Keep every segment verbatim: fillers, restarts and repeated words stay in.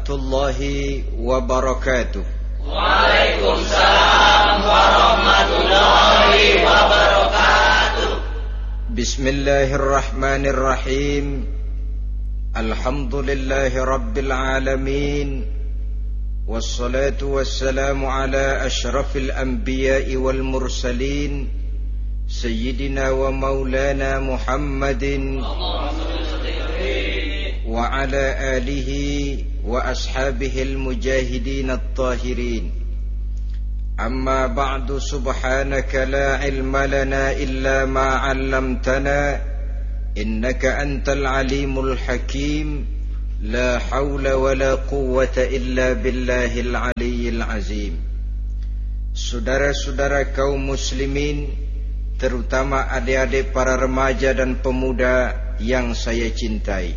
warahmatullahi wabarakatuh. Waalaikumsalam warahmatullahi wabarakatuh. Bismillahirrahmanirrahim. Alhamdulillahi rabbil alamin. Wassalatu wassalamu ala ashrafil anbiya'i wal mursalin, Sayyidina wa maulana Muhammadin wa ala alihi wa ashabihil mujahidin at-tahirin. Amma ba'du, subhanaka la ilma lana illa ma 'allamtana innaka antal alimul hakim. La hawla wa la quwwata illa billahil aliyyil azim. Saudara-saudara kaum muslimin, terutama adik-adik para remaja dan pemuda yang saya cintai,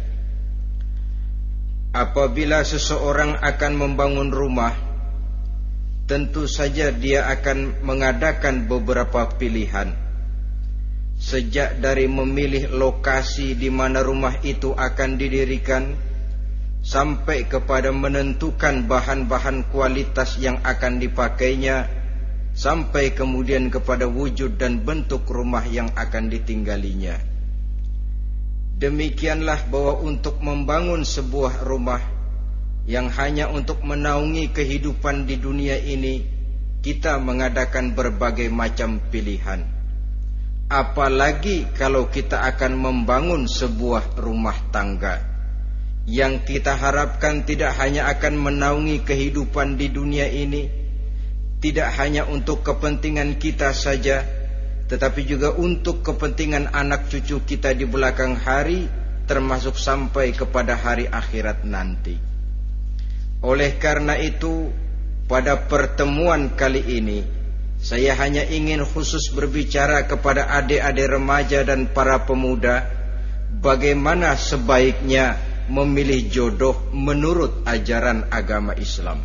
apabila seseorang akan membangun rumah, tentu saja dia akan mengadakan beberapa pilihan. Sejak dari memilih lokasi di mana rumah itu akan didirikan, sampai kepada menentukan bahan-bahan kualitas yang akan dipakainya, sampai kemudian kepada wujud dan bentuk rumah yang akan ditinggalinya. Demikianlah bahwa untuk membangun sebuah rumah yang hanya untuk menaungi kehidupan di dunia ini, kita mengadakan berbagai macam pilihan. Apalagi kalau kita akan membangun sebuah rumah tangga yang kita harapkan tidak hanya akan menaungi kehidupan di dunia ini, tidak hanya untuk kepentingan kita saja, tetapi juga untuk kepentingan anak cucu kita di belakang hari, termasuk sampai kepada hari akhirat nanti. Oleh karena itu, pada pertemuan kali ini, saya hanya ingin khusus berbicara kepada adik-adik remaja dan para pemuda, bagaimana sebaiknya memilih jodoh menurut ajaran agama Islam.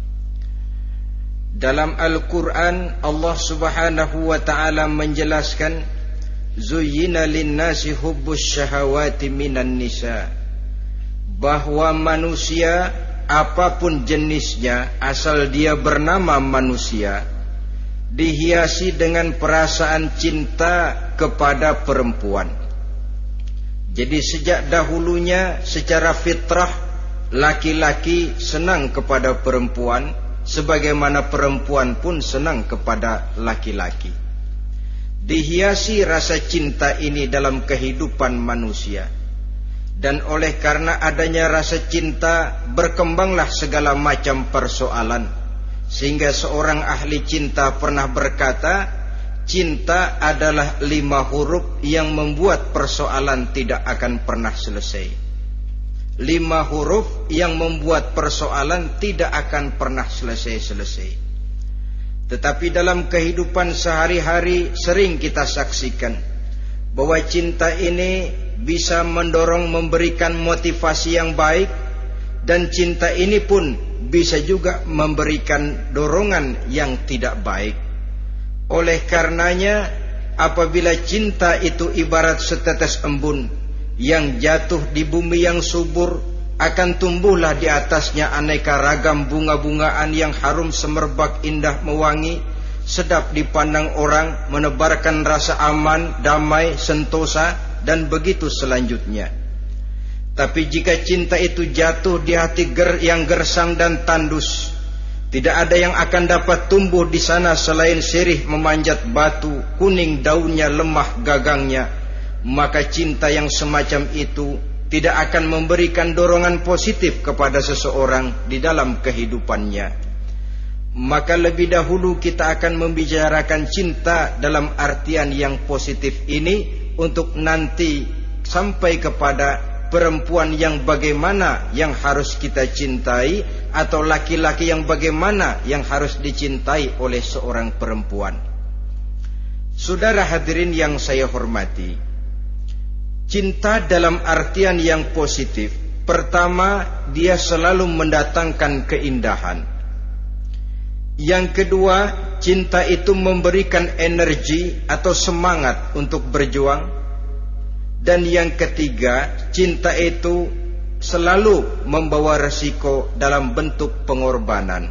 Dalam Al-Quran, Allah subhanahu wa ta'ala menjelaskan, Zuyyina linnasi hubbus syahawati minan nisa, bahwa manusia apapun jenisnya, asal dia bernama manusia, dihiasi dengan perasaan cinta kepada perempuan. Jadi sejak dahulunya secara fitrah, laki-laki senang kepada perempuan, sebagaimana perempuan pun senang kepada laki-laki. Dihiasi rasa cinta ini dalam kehidupan manusia. Dan oleh karena adanya rasa cinta, berkembanglah segala macam persoalan. Sehingga seorang ahli cinta pernah berkata, cinta adalah lima huruf yang membuat persoalan tidak akan pernah selesai. Lima huruf yang membuat persoalan tidak akan pernah selesai-selesai. Tetapi dalam kehidupan sehari-hari sering kita saksikan bahwa cinta ini bisa mendorong, memberikan motivasi yang baik, dan cinta ini pun bisa juga memberikan dorongan yang tidak baik. Oleh karenanya, apabila cinta itu ibarat setetes embun yang jatuh di bumi yang subur, akan tumbuhlah di atasnya aneka ragam bunga-bungaan yang harum semerbak, indah mewangi, sedap dipandang orang, menebarkan rasa aman, damai, sentosa, dan begitu selanjutnya. Tapi jika cinta itu jatuh di hati ger yang gersang dan tandus, tidak ada yang akan dapat tumbuh di sana selain sirih memanjat batu, kuning daunnya, lemah gagangnya. Maka cinta yang semacam itu tidak akan memberikan dorongan positif kepada seseorang di dalam kehidupannya. Maka lebih dahulu kita akan membicarakan cinta dalam artian yang positif ini, untuk nanti sampai kepada perempuan yang bagaimana yang harus kita cintai, atau laki-laki yang bagaimana yang harus dicintai oleh seorang perempuan. Saudara hadirin yang saya hormati, cinta dalam artian yang positif, pertama, dia selalu mendatangkan keindahan. Yang kedua, cinta itu memberikan energi atau semangat untuk berjuang. Dan yang ketiga, cinta itu selalu membawa resiko dalam bentuk pengorbanan.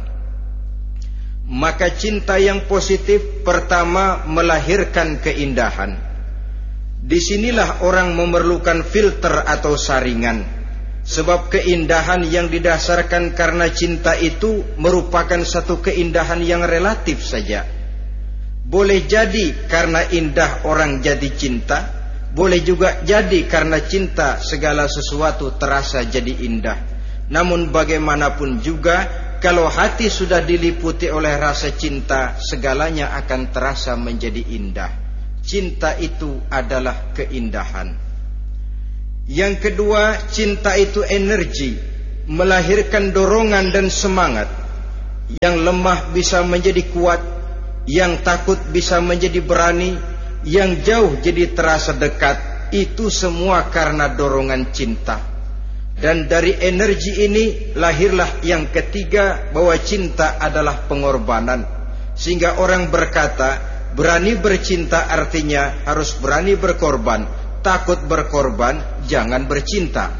Maka cinta yang positif pertama melahirkan keindahan. Disinilah orang memerlukan filter atau saringan. Sebab keindahan yang didasarkan karena cinta itu merupakan satu keindahan yang relatif saja. Boleh jadi karena indah orang jadi cinta, boleh juga jadi karena cinta segala sesuatu terasa jadi indah. Namun bagaimanapun juga, kalau hati sudah diliputi oleh rasa cinta, segalanya akan terasa menjadi indah. Cinta itu adalah keindahan. Yang kedua, cinta itu energi, melahirkan dorongan dan semangat. Yang lemah bisa menjadi kuat, yang takut bisa menjadi berani, yang jauh jadi terasa dekat. Itu semua karena dorongan cinta. Dan dari energi ini lahirlah yang ketiga, bahwa cinta adalah pengorbanan. Sehingga orang berkata, berani bercinta artinya harus berani berkorban. Takut berkorban, jangan bercinta.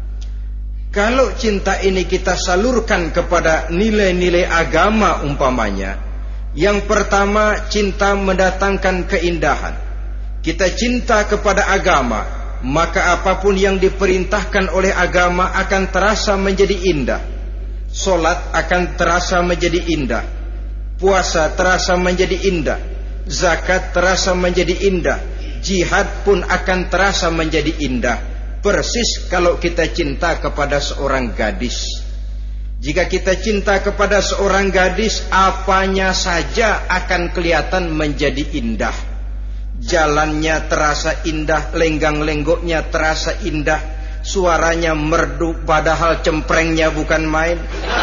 Kalau cinta ini kita salurkan kepada nilai-nilai agama umpamanya, yang pertama, cinta mendatangkan keindahan. Kita cinta kepada agama, maka apapun yang diperintahkan oleh agama akan terasa menjadi indah. Solat akan terasa menjadi indah, puasa terasa menjadi indah, zakat terasa menjadi indah, jihad pun akan terasa menjadi indah. Persis kalau kita cinta kepada seorang gadis. Jika kita cinta kepada seorang gadis, apanya saja akan kelihatan menjadi indah. Jalannya terasa indah, lenggang-lenggoknya terasa indah, suaranya merdu padahal cemprengnya bukan main.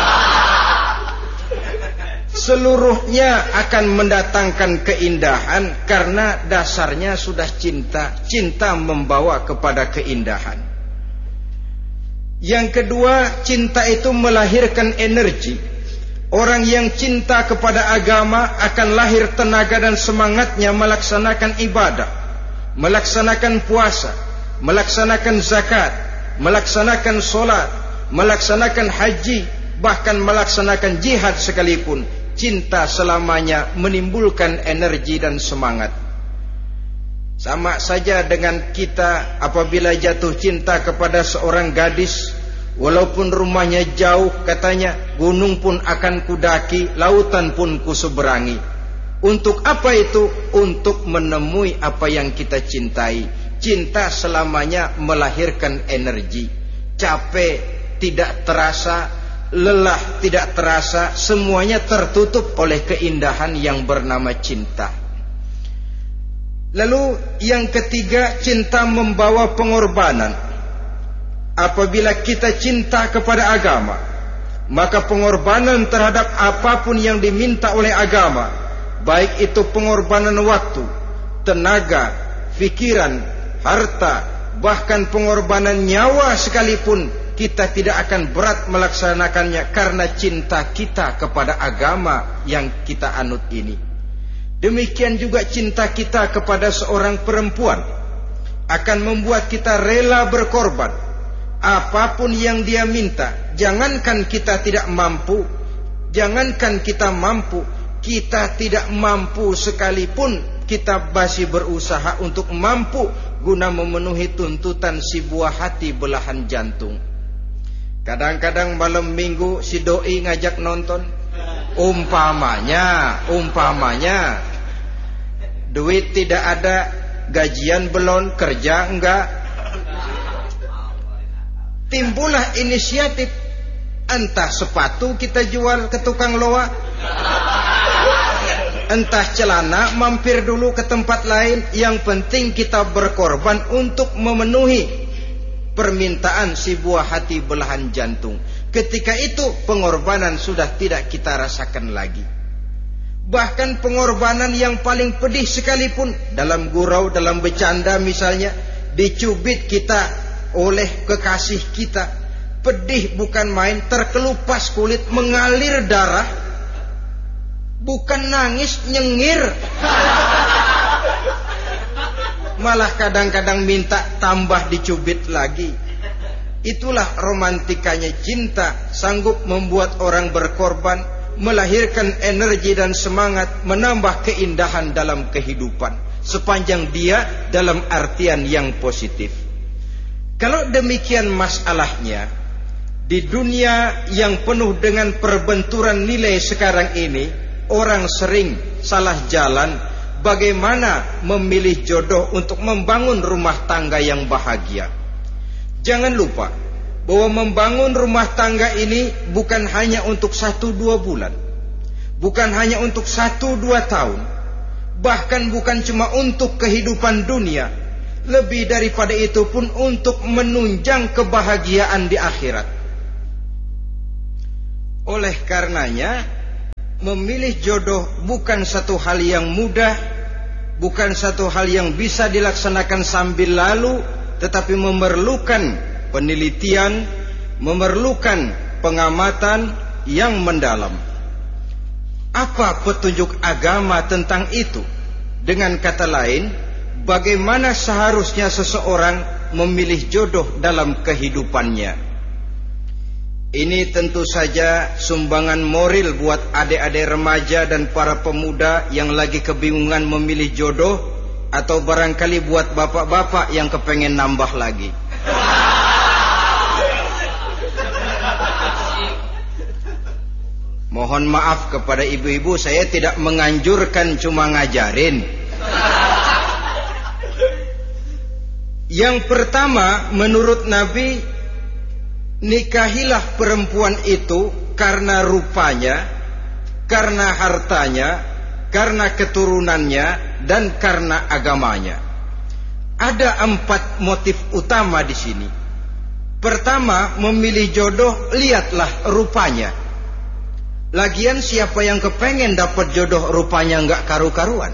Seluruhnya akan mendatangkan keindahan karena dasarnya sudah cinta. Cinta membawa kepada keindahan. Yang kedua, cinta itu melahirkan energi. Orang yang cinta kepada agama akan lahir tenaga dan semangatnya melaksanakan ibadah, melaksanakan puasa, melaksanakan zakat, melaksanakan solat, melaksanakan haji, bahkan melaksanakan jihad sekalipun. Cinta selamanya menimbulkan energi dan semangat. Sama saja dengan kita apabila jatuh cinta kepada seorang gadis, walaupun rumahnya jauh, katanya, gunung pun akan kudaki, lautan pun kuseberangi. Untuk apa itu? Untuk menemui apa yang kita cintai. Cinta selamanya melahirkan energi. Capek tidak terasa, lelah tidak terasa, semuanya tertutup oleh keindahan yang bernama cinta. Lalu yang ketiga, cinta membawa pengorbanan. Apabila kita cinta kepada agama, maka pengorbanan terhadap apapun yang diminta oleh agama, baik itu pengorbanan waktu, tenaga, pikiran, harta, bahkan pengorbanan nyawa sekalipun, kita tidak akan berat melaksanakannya karena cinta kita kepada agama yang kita anut ini. Demikian juga cinta kita kepada seorang perempuan akan membuat kita rela berkorban. Apapun yang dia minta, jangankan kita tidak mampu, jangankan kita mampu, kita tidak mampu sekalipun, kita masih berusaha untuk mampu guna memenuhi tuntutan si buah hati belahan jantung. Kadang-kadang malam minggu si doi ngajak nonton, umpamanya, umpamanya duit tidak ada, gajian belum, kerja enggak. Timbullah inisiatif, entah sepatu kita jual ke tukang loa, entah celana mampir dulu ke tempat lain. Yang penting kita berkorban untuk memenuhi permintaan si buah hati belahan jantung. Ketika itu pengorbanan sudah tidak kita rasakan lagi. Bahkan pengorbanan yang paling pedih sekalipun, dalam gurau, dalam bercanda misalnya, dicubit kita oleh kekasih kita, pedih bukan main, terkelupas kulit, mengalir darah, bukan nangis, nyengir. Malah kadang-kadang minta tambah dicubit lagi. Itulah romantikanya cinta, sanggup membuat orang berkorban, melahirkan energi dan semangat, menambah keindahan dalam kehidupan, sepanjang dia dalam artian yang positif. Kalau demikian masalahnya, di dunia yang penuh dengan perbenturan nilai sekarang ini, orang sering salah jalan bagaimana memilih jodoh untuk membangun rumah tangga yang bahagia. Jangan lupa bahwa membangun rumah tangga ini bukan hanya untuk satu dua bulan, bukan hanya untuk satu dua tahun, bahkan bukan cuma untuk kehidupan dunia, lebih daripada itu pun untuk menunjang kebahagiaan di akhirat. Oleh karenanya, memilih jodoh bukan satu hal yang mudah, bukan satu hal yang bisa dilaksanakan sambil lalu, tetapi memerlukan penelitian, memerlukan pengamatan yang mendalam. Apa petunjuk agama tentang itu? Dengan kata lain, bagaimana seharusnya seseorang memilih jodoh dalam kehidupannya? Ini tentu saja sumbangan moral buat adik-adik remaja dan para pemuda yang lagi kebingungan memilih jodoh, atau barangkali buat bapak-bapak yang kepengen nambah lagi. Mohon maaf kepada ibu-ibu, saya tidak menganjurkan, cuma ngajarin. Yang pertama, menurut Nabi, nikahilah perempuan itu karena rupanya, karena hartanya, karena keturunannya, dan karena agamanya. Ada empat motif utama di sini. Pertama, memilih jodoh, lihatlah rupanya. Lagian siapa yang kepengen dapat jodoh rupanya nggak karu-karuan?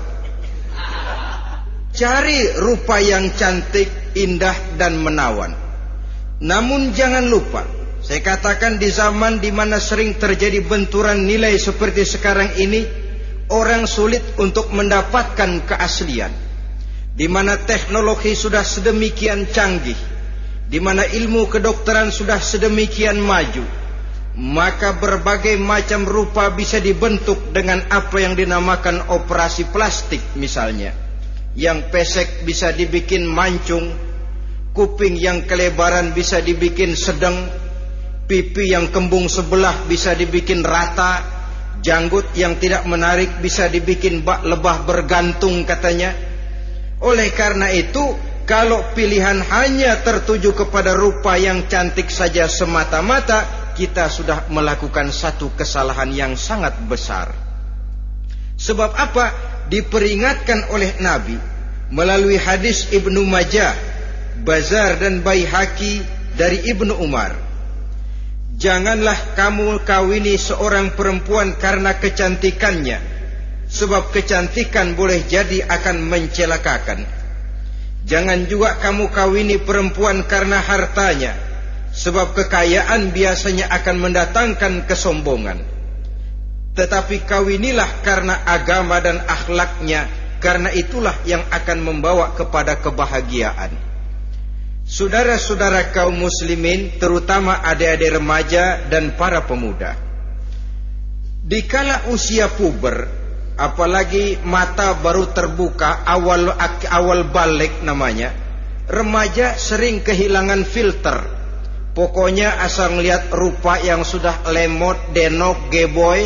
Cari rupa yang cantik, indah, dan menawan. Namun jangan lupa, saya katakan di zaman di mana sering terjadi benturan nilai seperti sekarang ini, orang sulit untuk mendapatkan keaslian. Di mana teknologi sudah sedemikian canggih, di mana ilmu kedokteran sudah sedemikian maju, maka berbagai macam rupa bisa dibentuk dengan apa yang dinamakan operasi plastik misalnya. Yang pesek bisa dibikin mancung, kuping yang kelebaran bisa dibikin sedang, pipi yang kembung sebelah bisa dibikin rata, janggut yang tidak menarik bisa dibikin bak lebah bergantung katanya. Oleh karena itu, kalau pilihan hanya tertuju kepada rupa yang cantik saja semata-mata, kita sudah melakukan satu kesalahan yang sangat besar. Sebab apa? Diperingatkan oleh Nabi melalui hadis Ibnu Majah, Bazar dan Baihaqi dari Ibnu Umar. Janganlah kamu kawini seorang perempuan karena kecantikannya, sebab kecantikan boleh jadi akan mencelakakan. Jangan juga kamu kawini perempuan karena hartanya, sebab kekayaan biasanya akan mendatangkan kesombongan. Tetapi kawinilah karena agama dan akhlaknya, karena itulah yang akan membawa kepada kebahagiaan. Saudara-saudara kaum muslimin, terutama adik-adik remaja dan para pemuda, dikala usia puber, apalagi mata baru terbuka, awal awal balik namanya, remaja sering kehilangan filter. Pokoknya asal ngelihat rupa yang sudah lemot, denok, geboy,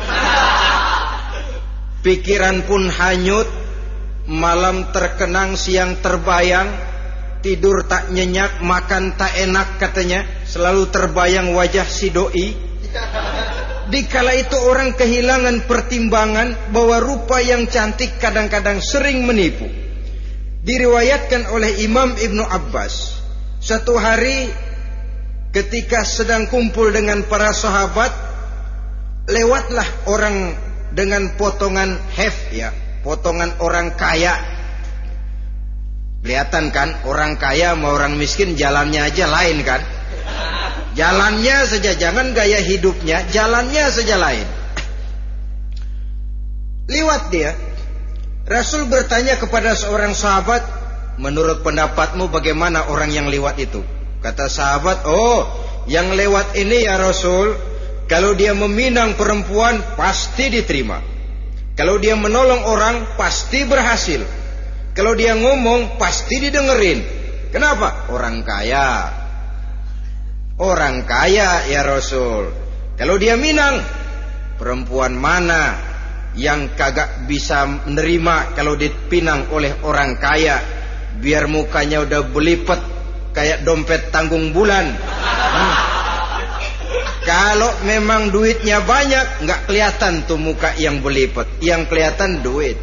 pikiran pun hanyut, malam terkenang, siang terbayang, tidur tak nyenyak, makan tak enak katanya, selalu terbayang wajah si doi. Dikala itu orang kehilangan pertimbangan bahwa rupa yang cantik kadang-kadang sering menipu. Diriwayatkan oleh Imam Ibnu Abbas, satu hari ketika sedang kumpul dengan para sahabat, lewatlah orang dengan potongan hef, ya, potongan orang kaya. Kelihatan kan, orang kaya sama orang miskin jalannya aja lain kan. Jalannya saja, jangan gaya hidupnya, jalannya saja lain. Liwat dia. Rasul bertanya kepada seorang sahabat, menurut pendapatmu bagaimana orang yang liwat itu? Kata sahabat, oh yang lewat ini ya Rasul, kalau dia meminang perempuan pasti diterima. Kalau dia menolong orang pasti berhasil. Kalau dia ngomong pasti didengerin. Kenapa? Orang kaya. Orang kaya ya Rasul. Kalau dia minang, perempuan mana yang kagak bisa menerima kalau dipinang oleh orang kaya? Biar mukanya udah belipet kayak dompet tanggung bulan. Hmm. Kalau memang duitnya banyak, nggak kelihatan tuh muka yang belipet. Yang kelihatan duit.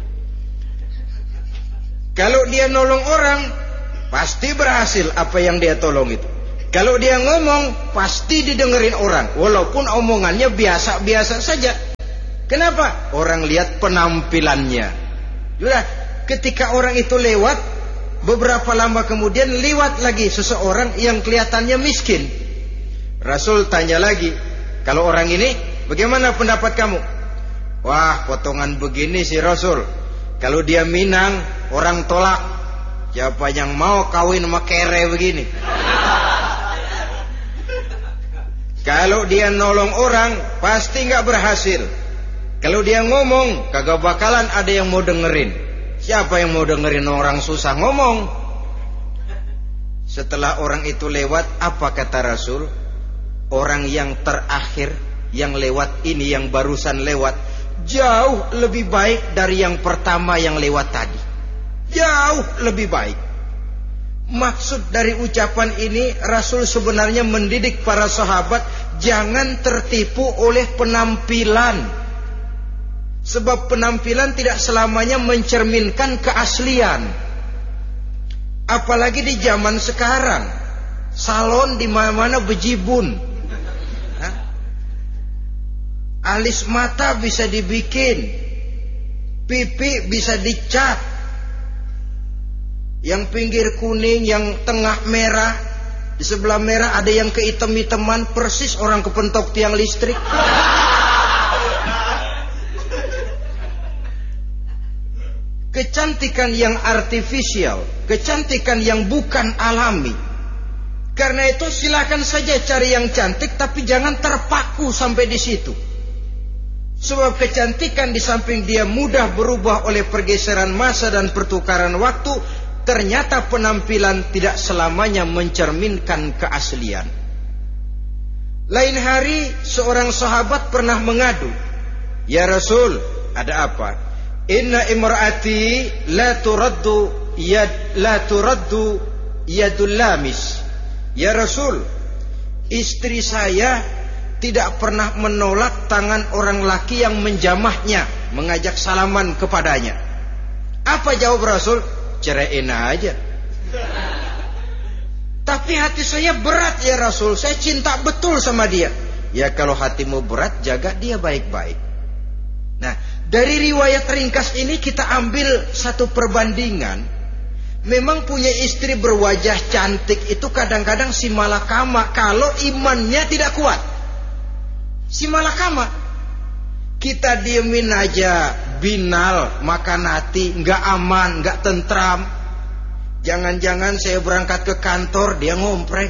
Kalau dia nolong orang, pasti berhasil apa yang dia tolong itu. Kalau dia ngomong, pasti didengerin orang. Walaupun omongannya biasa-biasa saja. Kenapa? Orang lihat penampilannya. Sudah, ketika orang itu lewat, beberapa lama kemudian lewat lagi seseorang yang kelihatannya miskin. Rasul tanya lagi, kalau orang ini, bagaimana pendapat kamu? Wah, potongan begini sih Rasul. Kalau dia minang, orang tolak. Siapa yang mau kawin sama kere begini? Kalau dia nolong orang, pasti nggak berhasil. Kalau dia ngomong, kagak bakalan ada yang mau dengerin. Siapa yang mau dengerin orang susah ngomong? Setelah orang itu lewat, apa kata Rasul? Orang yang terakhir, yang lewat ini, yang barusan lewat, jauh lebih baik dari yang pertama yang lewat tadi. Jauh lebih baik. Maksud dari ucapan ini, Rasul sebenarnya mendidik para sahabat jangan tertipu oleh penampilan. Sebab penampilan tidak selamanya mencerminkan keaslian. Apalagi di zaman sekarang, salon di mana-mana bejibun. Hah? Alis mata bisa dibikin, pipi bisa dicat. Yang pinggir kuning, yang tengah merah, di sebelah merah ada yang kehitam-hitaman, persis orang kepentok tiang listrik. Kecantikan yang artifisial, kecantikan yang bukan alami. Karena itu silakan saja cari yang cantik, tapi jangan terpaku sampai di situ. Sebab kecantikan di samping dia mudah berubah oleh pergeseran masa dan pertukaran waktu, ternyata penampilan tidak selamanya mencerminkan keaslian. Lain hari seorang sahabat pernah mengadu, "Ya Rasul, ada apa? Inna imraati la turaddu yad la turaddu yadul lamis." Ya Rasul, istri saya tidak pernah menolak tangan orang laki yang menjamahnya, mengajak salaman kepadanya. Apa jawab Rasul? Ceraiin aja. Tapi hati saya berat ya Rasul, saya cinta betul sama dia. Ya kalau hatimu berat, jaga dia baik-baik. Nah, dari riwayat ringkas ini kita ambil satu perbandingan. Memang punya istri berwajah cantik itu kadang-kadang si malakama kalau imannya tidak kuat. Si malakama. Kita diemin aja, binal, makan hati, nggak aman, nggak tentram. Jangan-jangan saya berangkat ke kantor, dia ngompreng.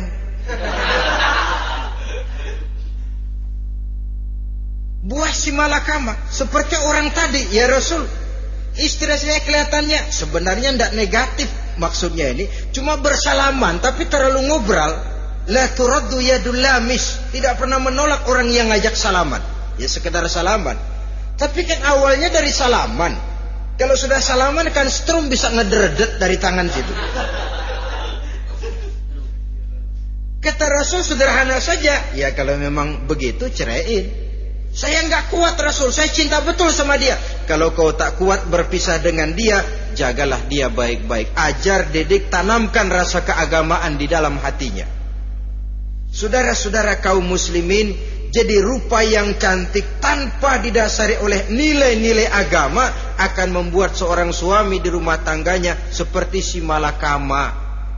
Buah si malakama, seperti orang tadi, ya Rasul. Istri saya kelihatannya sebenarnya tidak negatif maksudnya ini, cuma bersalaman, tapi terlalu ngobrol. La turaddu yadul lamis, tidak pernah menolak orang yang ngajak salaman. Ya sekedar salaman. Tapi kan awalnya dari salaman. Kalau sudah salaman kan strum bisa ngederdet dari tangan situ. Kata Rasul sederhana saja. Ya kalau memang begitu ceraiin. Saya nggak kuat Rasul, saya cinta betul sama dia. Kalau kau tak kuat berpisah dengan dia, jagalah dia baik-baik. Ajar, didik, tanamkan rasa keagamaan di dalam hatinya. Saudara-saudara kaum muslimin, jadi rupa yang cantik tanpa didasari oleh nilai-nilai agama akan membuat seorang suami di rumah tangganya seperti si malakama.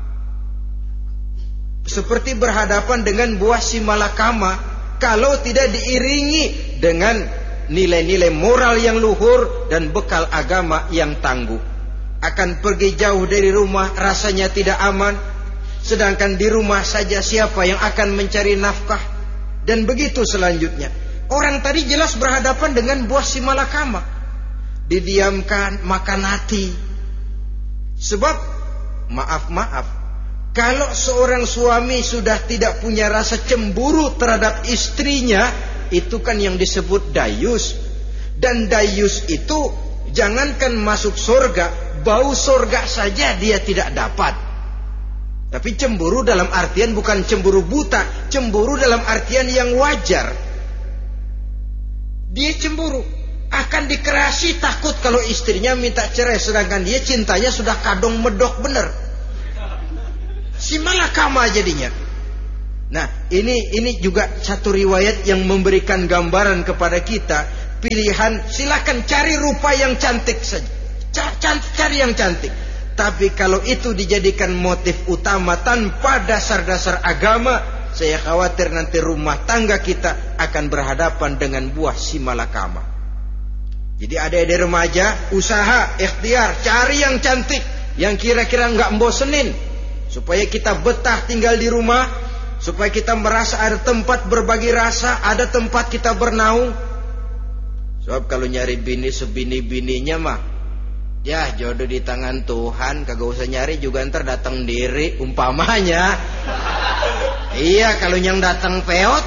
Seperti berhadapan dengan buah si malakama kalau tidak diiringi dengan nilai-nilai moral yang luhur dan bekal agama yang tangguh. Akan pergi jauh dari rumah rasanya tidak aman. Sedangkan di rumah saja siapa yang akan mencari nafkah? Dan begitu selanjutnya. Orang tadi jelas berhadapan dengan buah si malakama. Didiamkan, makan hati. Sebab, maaf-maaf, kalau seorang suami sudah tidak punya rasa cemburu terhadap istrinya, itu kan yang disebut dayus. Dan dayus itu, jangankan masuk surga, bau surga saja dia tidak dapat. Tapi cemburu dalam artian bukan cemburu buta, cemburu dalam artian yang wajar. Dia cemburu, akan dikerasi takut kalau istrinya minta cerai, sedangkan dia cintanya sudah kadung medok bener. Si malakama jadinya. Nah, ini ini juga satu riwayat yang memberikan gambaran kepada kita. Pilihan, silakan cari rupa yang cantik saja, cari yang cantik. Tapi kalau itu dijadikan motif utama tanpa dasar-dasar agama, saya khawatir nanti rumah tangga kita akan berhadapan dengan buah si malakama. Jadi adik-adik remaja, usaha, ikhtiar, cari yang cantik, yang kira-kira nggak membosenin, supaya kita betah tinggal di rumah, supaya kita merasa ada tempat berbagi rasa, ada tempat kita bernaung. Sebab kalau nyari bini sebini-bininya mah, ya jodoh di tangan Tuhan, kagak usah nyari juga ntar datang diri umpamanya. Iya, kalau yang datang peot.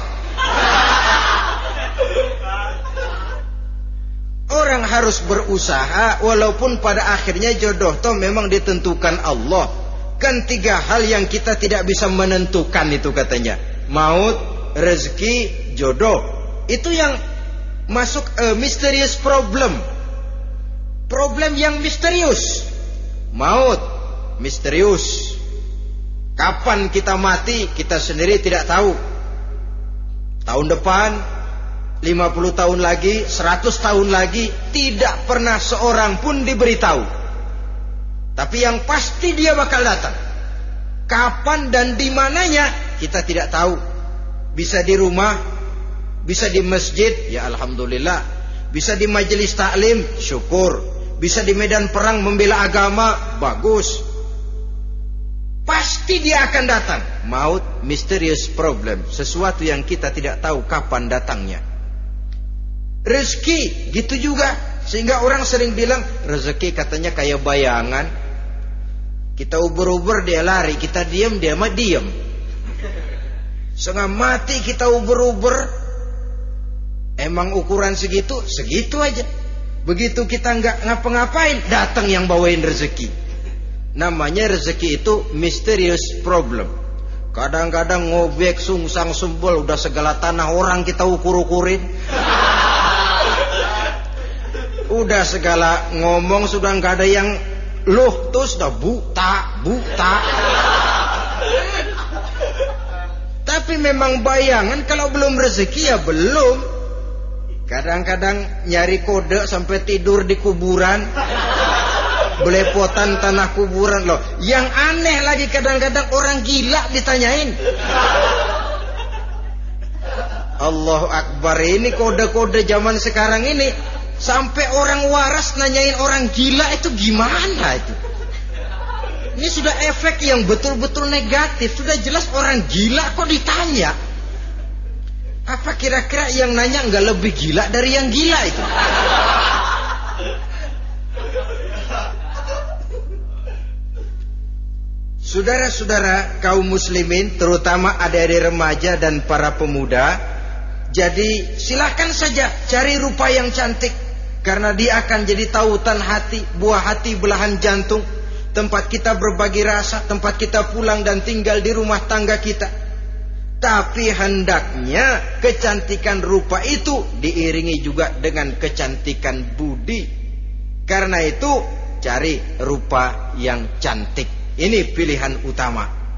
Orang harus berusaha, walaupun pada akhirnya jodoh toh memang ditentukan Allah. Kan tiga hal yang kita tidak bisa menentukan itu katanya. Maut, rezeki, jodoh. Itu yang masuk uh, mysterious problem. Problem yang misterius. Maut, misterius. Kapan kita mati, kita sendiri tidak tahu. Tahun depan, lima puluh tahun lagi, seratus tahun lagi, tidak pernah seorang pun diberitahu. Tapi yang pasti dia bakal datang. Kapan dan di mananya, kita tidak tahu. Bisa di rumah, bisa di masjid, ya alhamdulillah. Bisa di majelis taklim, syukur. Bisa di medan perang membela agama, bagus. Pasti dia akan datang. Maut, mysterious problem, sesuatu yang kita tidak tahu kapan datangnya. Rezeki, gitu juga. Sehingga orang sering bilang, rezeki katanya kayak bayangan. Kita uber-uber, dia lari. Kita diam, dia mah diam. Setengah mati kita uber-uber. Emang ukuran segitu, segitu aja. Begitu kita nggak ngapa-ngapain, datang yang bawain rezeki. Namanya rezeki itu mysterious problem. Kadang-kadang ngobek, sungsang, sumbul, udah segala tanah orang kita ukur-ukurin. Udah segala ngomong sudah nggak ada yang loh, tuh sudah buta, buta. Tapi memang bayangan, kalau belum rezeki ya belum. Kadang-kadang nyari kode sampai tidur di kuburan. Belepotan tanah kuburan loh. Yang aneh lagi kadang-kadang orang gila ditanyain. Allahu Akbar, ini kode-kode zaman sekarang ini. Sampai orang waras nanyain orang gila, itu gimana itu? Ini sudah efek yang betul-betul negatif. Sudah jelas orang gila kok ditanya. Apa kira-kira yang nanya nggak lebih gila dari yang gila itu? Saudara-saudara kaum muslimin, terutama adik-adik remaja dan para pemuda, jadi silakan saja cari rupa yang cantik, karena dia akan jadi tautan hati, buah hati belahan jantung, tempat kita berbagi rasa, tempat kita pulang dan tinggal di rumah tangga kita. Tapi hendaknya kecantikan rupa itu diiringi juga dengan kecantikan budi. Karena itu cari rupa yang cantik. Ini pilihan utama.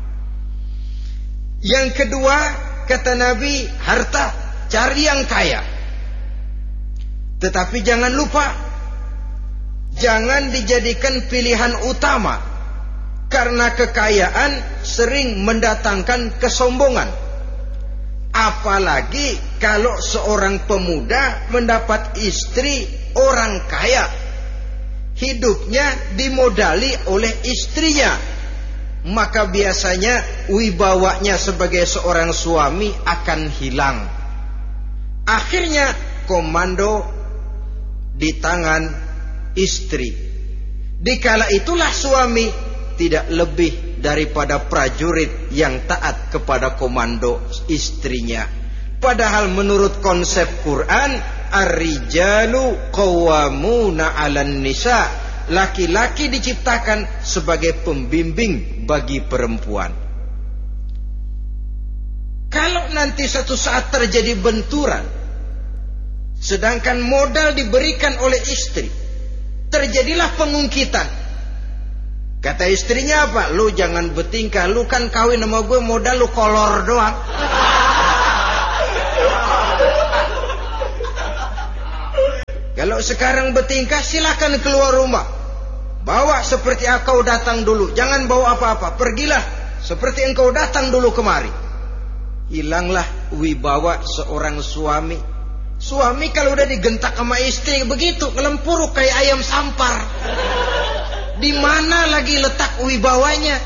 Yang kedua, kata Nabi, harta, cari yang kaya. Tetapi jangan lupa, jangan dijadikan pilihan utama, karena kekayaan sering mendatangkan kesombongan. Apalagi kalau seorang pemuda mendapat istri orang kaya, hidupnya dimodali oleh istrinya. maka biasanya wibawanya sebagai seorang suami akan hilang. Akhirnya komando di tangan istri. Dikala itulah suami tidak lebih daripada prajurit yang taat kepada komando istrinya. Padahal menurut konsep Quran, ar-rijalu qawwamuna 'alan nisa, laki-laki diciptakan sebagai pembimbing bagi perempuan. Kalau nanti suatu saat terjadi benturan, sedangkan modal diberikan oleh istri, terjadilah pengungkitan. Kata istrinya apa? Lu jangan bertingkah, lu kan kawin sama gue, modal lu kolor doang. Kalau sekarang bertingkah, silakan keluar rumah. Bawa seperti engkau datang dulu. Jangan bawa apa-apa. Pergilah seperti engkau datang dulu kemari. Hilanglah wibawa seorang suami. Suami kalau udah digentak sama istri begitu, ngelempuruk kayak ayam sampar. Di mana lagi letak wibawanya?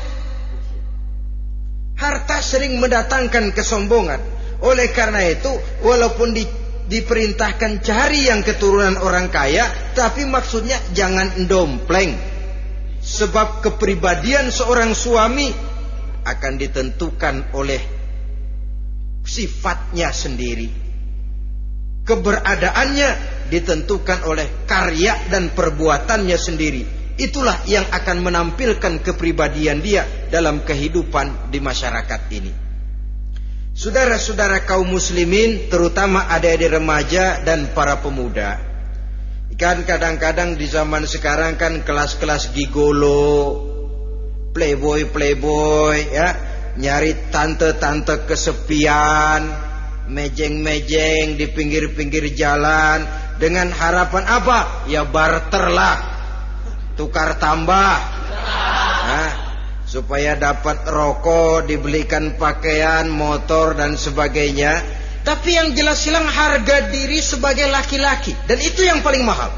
Harta sering mendatangkan kesombongan. Oleh karena itu, walaupun di diperintahkan cari yang keturunan orang kaya, tapi maksudnya jangan dompleng. Sebab kepribadian seorang suami akan ditentukan oleh sifatnya sendiri. Keberadaannya ditentukan oleh karya dan perbuatannya sendiri. Itulah yang akan menampilkan kepribadian dia dalam kehidupan di masyarakat ini. Saudara-saudara kaum muslimin, terutama adik-adik remaja dan para pemuda, kan kadang-kadang di zaman sekarang kan kelas-kelas gigolo, playboy-playboy, ya, nyari tante-tante kesepian, mejeng-mejeng di pinggir-pinggir jalan, dengan harapan apa? Ya barter lah, tukar tambah, nah, supaya dapat rokok, dibelikan pakaian, motor dan sebagainya. Tapi yang jelas hilang harga diri sebagai laki-laki, dan itu yang paling mahal.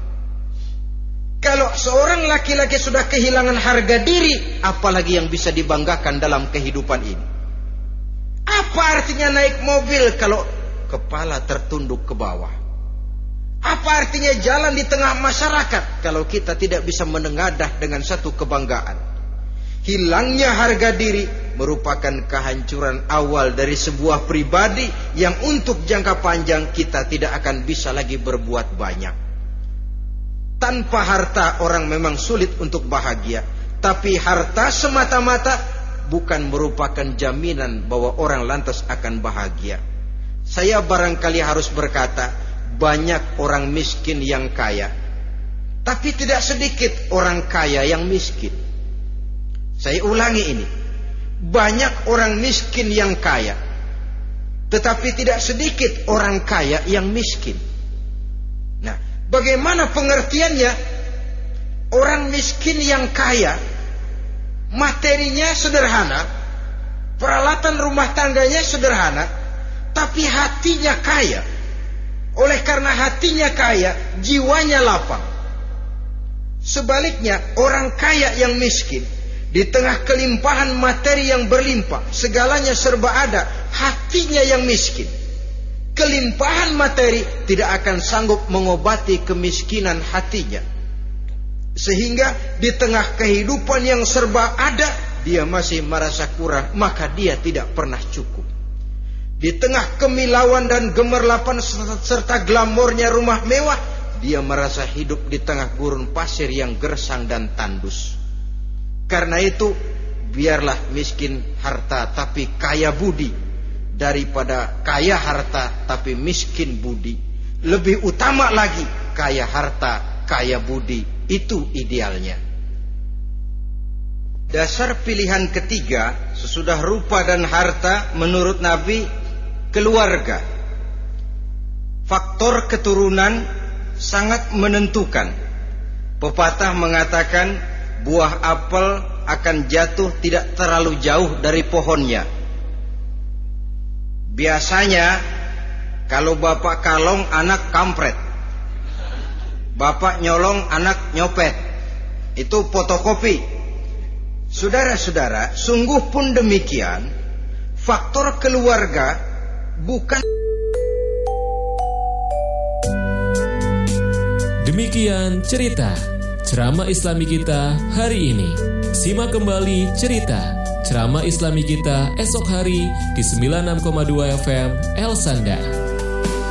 Kalau seorang laki-laki sudah kehilangan harga diri, apalagi yang bisa dibanggakan dalam kehidupan ini? Apa artinya naik mobil kalau kepala tertunduk ke bawah? Apa artinya jalan di tengah masyarakat kalau kita tidak bisa menengadah dengan satu kebanggaan? Hilangnya harga diri merupakan kehancuran awal dari sebuah pribadi yang untuk jangka panjang kita tidak akan bisa lagi berbuat banyak. Tanpa harta orang memang sulit untuk bahagia, tapi harta semata-mata bukan merupakan jaminan bahwa orang lantas akan bahagia. Saya barangkali harus berkata, banyak orang miskin yang kaya, tapi tidak sedikit orang kaya yang miskin. Saya ulangi ini, banyak orang miskin yang kaya, tetapi tidak sedikit orang kaya yang miskin. Nah, bagaimana pengertiannya? Orang miskin yang kaya, materinya sederhana, peralatan rumah tangganya sederhana, tapi hatinya kaya. Oleh karena hatinya kaya, jiwanya lapang. Sebaliknya, orang kaya yang miskin, di tengah kelimpahan materi yang berlimpah, segalanya serba ada, hatinya yang miskin. Kelimpahan materi tidak akan sanggup mengobati kemiskinan hatinya. Sehingga di tengah kehidupan yang serba ada, dia masih merasa kurang, maka dia tidak pernah cukup. Di tengah kemilauan dan gemerlapan serta glamornya rumah mewah, dia merasa hidup di tengah gurun pasir yang gersang dan tandus. Karena itu, biarlah miskin harta tapi kaya budi, daripada kaya harta tapi miskin budi. Lebih utama lagi kaya harta, kaya budi. Itu idealnya. Dasar pilihan ketiga sesudah rupa dan harta menurut Nabi, keluarga. Faktor keturunan sangat menentukan. Pepatah mengatakan, buah apel akan jatuh tidak terlalu jauh dari pohonnya. Biasanya kalau bapak kalong, anak kampret. Bapak nyolong, anak nyopet. Itu fotokopi. Saudara-saudara, sungguh pun demikian, faktor keluarga bukan. Demikian cerita ceramah Islami kita hari ini. Simak kembali cerita ceramah Islami kita esok hari di sembilan puluh enam koma dua F M El Sanda.